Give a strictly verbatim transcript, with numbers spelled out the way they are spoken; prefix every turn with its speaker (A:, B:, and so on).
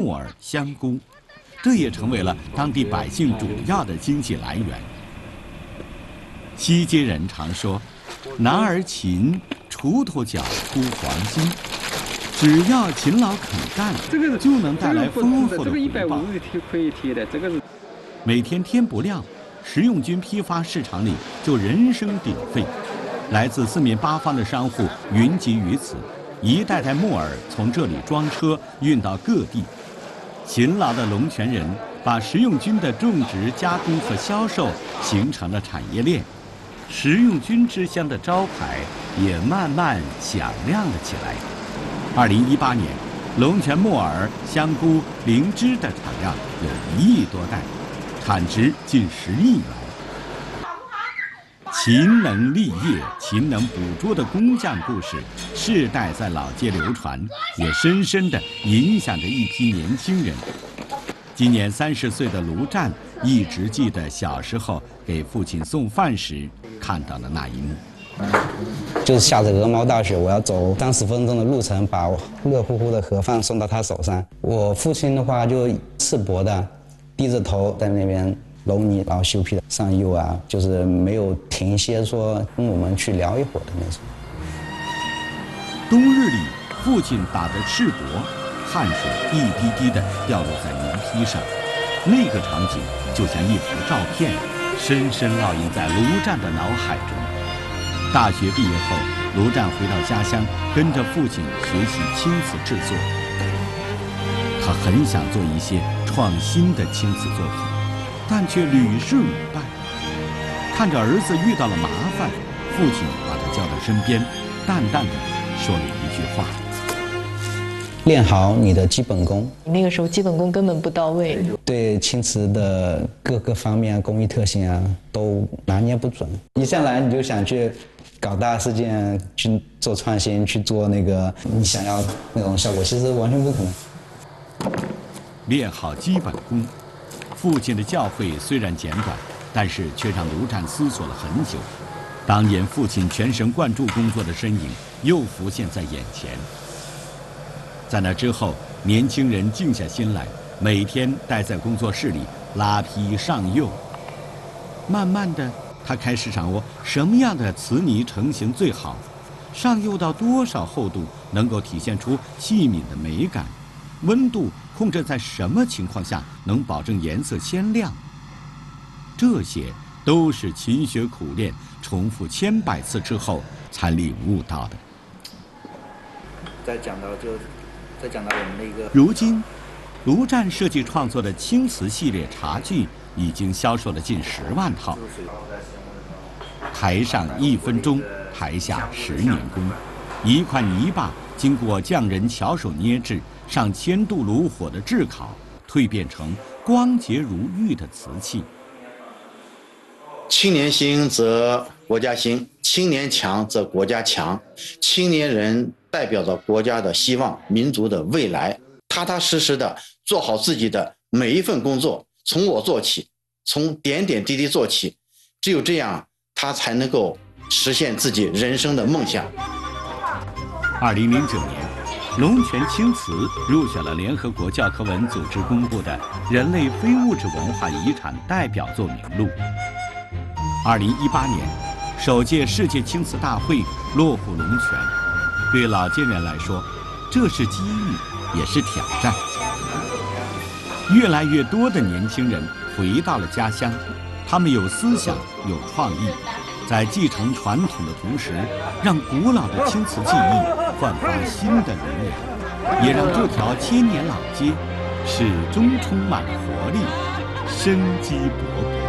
A: 木耳、香菇，这也成为了当地百姓主要的经济来源。西街人常说：“男儿勤，锄头脚出黄金。”只要勤劳肯干，这个就能带来丰厚的回报。
B: 可以提的，这个是。
A: 每天天不亮，食用菌批发市场里就人声鼎沸，来自四面八方的商户云集于此，一袋袋木耳从这里装车运到各地。勤劳的龙泉人把食用菌的种植、加工和销售形成了产业链，食用菌之乡的招牌也慢慢响亮了起来。二零一八年，龙泉木耳、香菇、灵芝的产量有一亿多袋，产值近十亿元。勤能立业、勤能补拙的工匠故事，世代在老街流传，也深深地影响着一批年轻人。今年三十岁的卢战一直记得小时候给父亲送饭时看到的那一幕。
C: 就是下着鹅毛大雪，我要走三十分钟的路程，把热乎乎的盒饭送到他手上。我父亲的话就赤膊的，低着头在那边揉泥，然后修皮的上釉啊，就是没有停歇说跟我们去聊一会儿的那种。
A: 冬日里，父亲打着赤膊，汗水一滴滴地掉落在泥坯上，那个场景就像一幅照片，深深烙印在卢战的脑海中。大学毕业后，卢战回到家乡，跟着父亲学习青瓷制作。他很想做一些创新的青瓷作品，但却屡试屡败。看着儿子遇到了麻烦，父亲把他叫到身边，淡淡的说了一句话：“
C: 练好你的基本功。”
D: 那个时候基本功根本不到位，
C: 对青瓷的各个方面工艺特性啊都拿捏不准，一上来你就想去搞大事件，去做创新，去做那个你想要那种效果，其实完全不可能。
A: 练好基本功，父亲的教诲虽然简短，但是却让卢战思索了很久。当年父亲全神贯注工作的身影又浮现在眼前。在那之后，年轻人静下心来，每天待在工作室里拉坯上釉。慢慢的，他开始掌握什么样的瓷泥成型最好，上釉到多少厚度能够体现出器皿的美感，温度控制在什么情况下能保证颜色鲜亮。这些都是勤学苦练、重复千百次之后才领悟到的。
E: 再讲到就，再讲到我们那个，
A: 如今，卢战设计创作的青瓷系列茶具已经销售了近十万套。台上一分钟，台下十年功。一块泥巴经过匠人巧手捏制，上千度炉火的炙烤，蜕变成光洁如玉的瓷器。
F: 青年兴则国家兴，青年强则国家强。青年人代表着国家的希望，民族的未来。踏踏实实的做好自己的每一份工作，从我做起，从点点滴滴做起，只有这样，他才能够实现自己人生的梦想。
A: 二零零九年，龙泉青瓷入选了联合国教科文组织公布的人类非物质文化遗产代表作名录。二零一八年，首届世界青瓷大会落户龙泉，对老街人来说，这是机遇，也是挑战。越来越多的年轻人回到了家乡，他们有思想，有创意，在继承传统的同时，让古老的青瓷技艺焕发新的轮廓，也让这条千年老街始终充满活力，生机勃勃。